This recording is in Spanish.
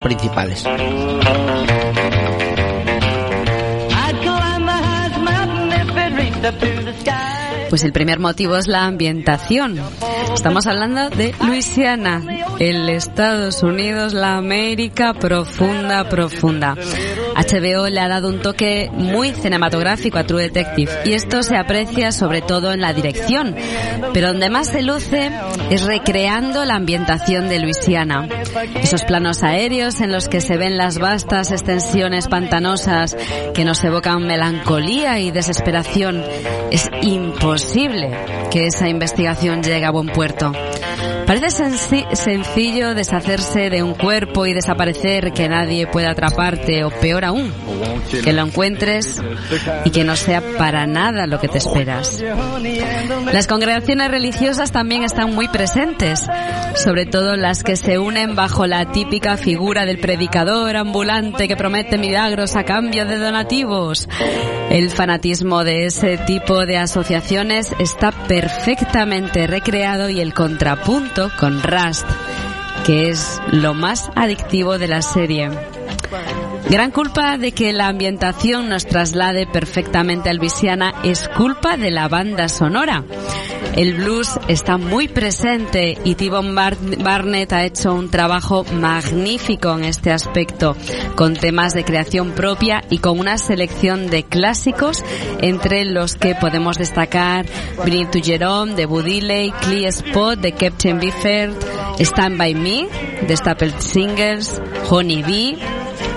principales. Pues el primer motivo es la ambientación. Estamos hablando de Luisiana, el Estados Unidos, la América profunda. HBO le ha dado un toque muy cinematográfico a True Detective y esto se aprecia sobre todo en la dirección, pero donde más se luce es recreando la ambientación de Luisiana. Esos planos aéreos en los que se ven las vastas extensiones pantanosas que nos evocan melancolía y desesperación. Es imposible que esa investigación llegue a buen puerto. Parece sencillo deshacerse de un cuerpo y desaparecer, que nadie pueda atraparte, o peor aún, que lo encuentres y que no sea para nada lo que te esperas. Las congregaciones religiosas también están muy presentes, sobre todo las que se unen bajo la típica figura del predicador ambulante que promete milagros a cambio de donativos. El fanatismo de ese tipo de asociaciones está perfectamente recreado, y el contrapunto con Rust, que es lo más adictivo de la serie. Gran culpa de que la ambientación nos traslade perfectamente a Luisiana es culpa de la banda sonora. El blues está muy presente y T-Bone Barnett ha hecho un trabajo magnífico en este aspecto, con temas de creación propia y con una selección de clásicos, entre los que podemos destacar Bring It to Jerome de Buddy Lay, Clear Spot de Captain Bifford, Stand By Me de Staple Singers, Honey Bee,